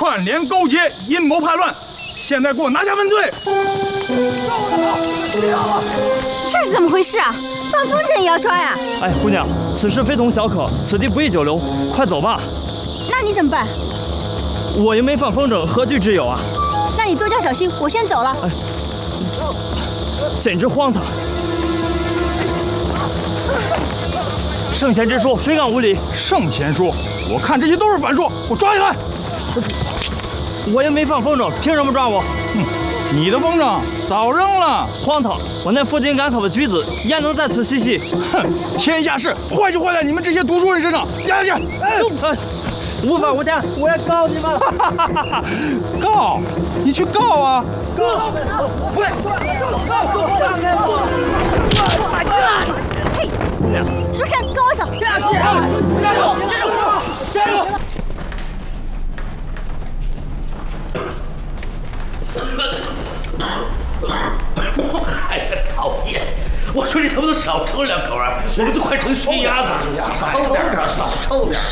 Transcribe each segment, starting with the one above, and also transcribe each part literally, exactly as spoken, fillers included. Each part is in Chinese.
串联勾结，阴谋叛乱。现在给我拿下问罪！ 这是怎么回事啊？放风筝也要抓呀？ 哎，姑娘，此事非同小可，此地不宜久留，快走吧。 那你怎么办？ 我又没放风筝，何惧之有啊？ 那你多加小心，我先走了。 哎，简直荒唐！圣贤之书，谁敢无礼？ 圣贤书，我看这些都是反书，给我抓起来！ 我也没放风筝，凭什么抓我？ 哼，你的风筝早扔了， 荒唐！我那赴京赶考的举子焉能在此嬉戏？ 哼，天下事坏就坏在你们这些读书人身上，押下去！ 哎，哎，无法无天，我要告你们！ 告？你去告啊！ 告！喂，告诉我！ 嘿，书生，跟我走！ 加油！加油！加油！ 哎呀，讨厌！我说你能不能少抽两口啊？我们都快成熏鸭子了，少抽点，少抽点。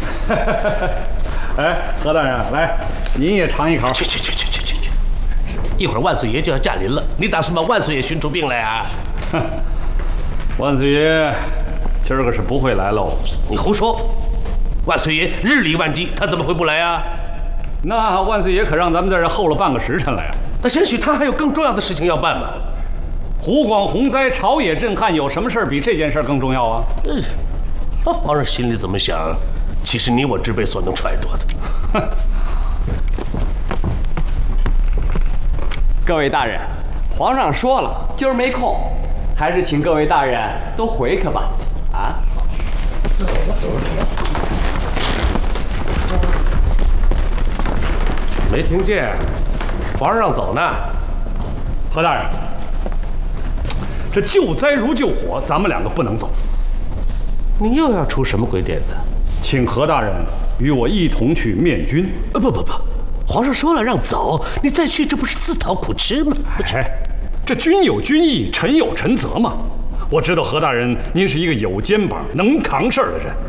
哎，何大人，来，您也尝一口。 去去去去去去去！一会儿万岁爷就要驾临了，你打算把万岁爷熏出病来啊？ 哼，万岁爷今儿个是不会来喽。 你胡说！万岁爷日理万机，他怎么会不来啊？ 那万岁爷可让咱们在这候了半个时辰了呀。 那兴许他还有更重要的事情要办嘛。 湖广洪灾，朝野震撼，有什么事儿比这件事更重要啊？ 嗯，那皇上心里怎么想，岂是你我之辈所能揣度的？ 哼。 各位大人，皇上说了，今儿没空，还是请各位大人都回去吧。啊？ 没听见，皇上让走呢。 何大人，这救灾如救火，咱们两个不能走。 你又要出什么鬼点子？ 请何大人与我一同去面君。 呃，不不不，皇上说了让走，你再去，这不是自讨苦吃吗？ 哎，这君有君意，臣有臣责嘛。我知道何大人您是一个有肩膀、能扛事儿的人。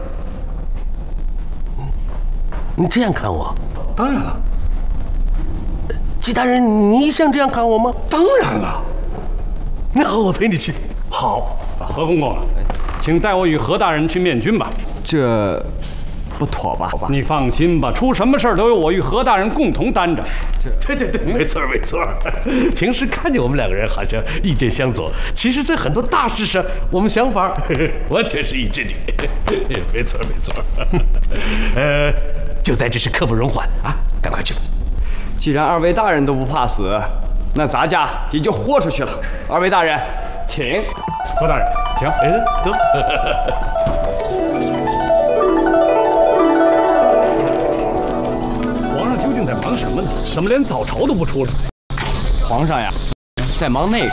你这样看我？ 当然了。 季大人，你一向这样看我吗？ 当然了。 那好，我陪你去。 好，何公公，请带我与何大人去面君吧。 这不妥吧？ 你放心吧，出什么事儿都有我与何大人共同担着。 对对对，没错没错。平时看见我们两个人好像意见相左，其实在很多大事上，我们想法完全是一致的。没错没错。呃，救灾之事刻不容缓啊，赶快去吧。 既然二位大人都不怕死，那咱家也就豁出去了。二位大人，请。 何大人，请。 哎，走。 皇上究竟在忙什么呢？怎么连早朝都不出来？ 皇上呀，在忙那个。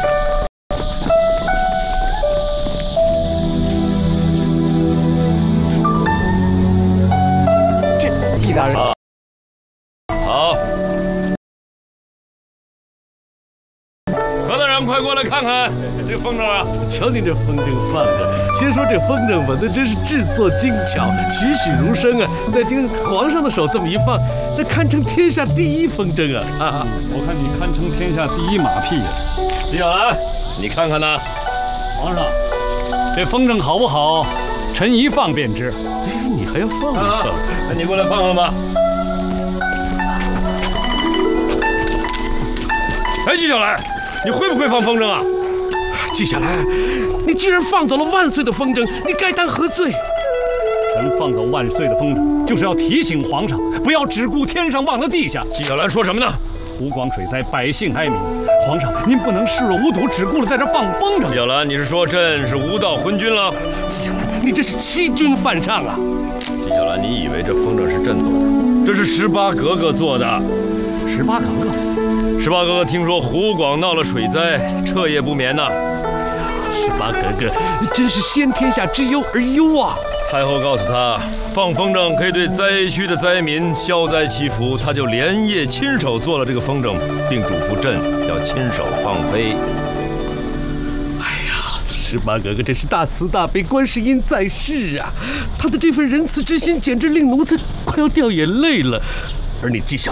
这季大人。 好。何大人，快过来看看这风筝啊！ 瞧您这风筝放着，先说这风筝吧，那真是制作精巧，栩栩如生啊！再经皇上的手这么一放，那堪称天下第一风筝啊！啊， 我看你堪称天下第一马屁呀！ 李小兰，你看看呢？ 皇上，这风筝好不好？臣一放便知。 哎，你还要放啊？ 那你过来放放吧。哎，纪晓岚，你会不会放风筝啊？ 纪晓岚，你居然放走了万岁的风筝，你该当何罪？ 臣放走万岁的风筝，就是要提醒皇上，不要只顾天上忘了地下。 纪晓岚说什么呢？ 湖广水灾，百姓哀鸣，皇上您不能视若无睹，只顾了在这放风筝。 纪晓岚，你是说朕是无道昏君了？ 纪晓岚，你这是欺君犯上啊！ 纪晓岚，你以为这风筝是朕做的？这是十八格格做的。 十八格格。 十八格格听说湖广闹了水灾，彻夜不眠呐。 十八格格真是先天下之忧而忧啊！ 太后告诉他，放风筝可以对灾区的灾民消灾祈福，他就连夜亲手做了这个风筝，并嘱咐朕要亲手放飞。 哎呀，十八格格真是大慈大悲，观世音在世啊！他的这份仁慈之心，简直令奴才快要掉眼泪了。而你纪晓